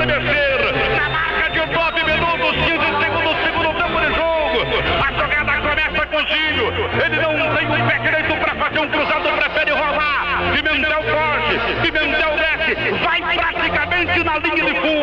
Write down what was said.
estremecer. Na marca de 9 minutos, 15 segundos, segundo tempo de jogo. A jogada começa com Zinho. Ele não tem o pé direito para fazer um cruzado, prefere rolar. Pimentel corte, Pimentel desce, vai praticamente na linha de fundo.